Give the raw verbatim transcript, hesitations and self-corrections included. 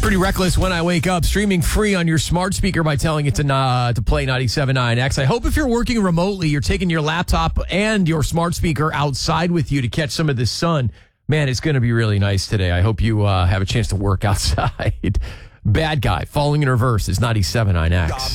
Pretty Reckless, When I Wake Up, streaming free on your smart speaker by telling it to uh, to play ninety-seven point nine X. I hope if you're working remotely, you're taking your laptop and your smart speaker outside with you to catch some of the sun. Man, it's going to be really nice today. I hope you uh, have a chance to work outside. Bad Guy, Falling in Reverse is ninety-seven point nine X.